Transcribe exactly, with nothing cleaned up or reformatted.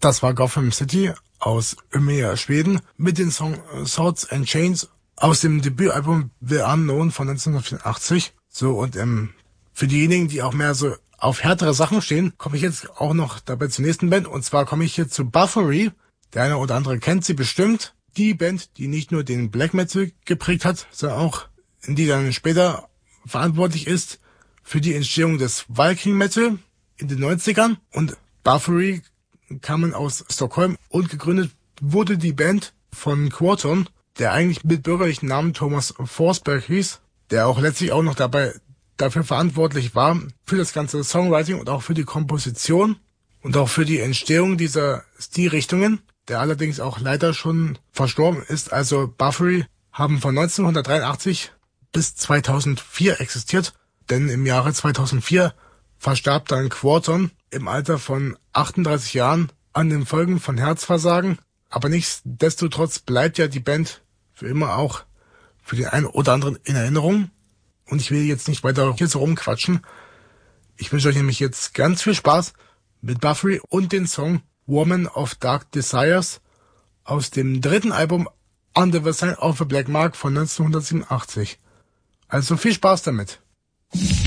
Das war Gotham City aus Umeå, Schweden, mit dem Song Swords and Chains aus dem Debütalbum The Unknown von neunzehnhundertvierundachtzig. So, und ähm, für diejenigen, die auch mehr so auf härtere Sachen stehen, komme ich jetzt auch noch dabei zur nächsten Band. Und zwar komme ich hier zu Buffery. Der eine oder andere kennt sie bestimmt. Die Band, die nicht nur den Black Metal geprägt hat, sondern auch, die dann später verantwortlich ist für die Entstehung des Viking Metal in den neunzigern. Und Buffery kamen aus Stockholm und gegründet wurde die Band von Quorton, der eigentlich mit bürgerlichen Namen Thomas Forsberg hieß, der auch letztlich auch noch dabei dafür verantwortlich war, für das ganze Songwriting und auch für die Komposition und auch für die Entstehung dieser Stilrichtungen, der allerdings auch leider schon verstorben ist. Also Buffery haben von neunzehnhundertdreiundachtzig bis zweitausendvier existiert, denn im Jahre zweitausendvier verstarb dann Quorton im Alter von achtunddreißig Jahren an den Folgen von Herzversagen. Aber nichtsdestotrotz bleibt ja die Band für immer auch für den einen oder anderen in Erinnerung. Und ich will jetzt nicht weiter hier so rumquatschen. Ich wünsche euch nämlich jetzt ganz viel Spaß mit Buffery und den Song Woman of Dark Desires aus dem dritten Album Under the Sign of the Black Mark von neunzehnhundertsiebenundachtzig. Also viel Spaß damit.